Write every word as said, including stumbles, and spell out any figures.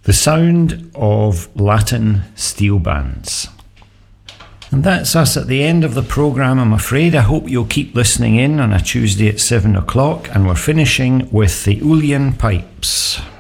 The sound of Latin steel bands. And that's us at the end of the programme, I'm afraid. I hope you'll keep listening in on a Tuesday at seven o'clock, and we're finishing with the Uilleann Pipes.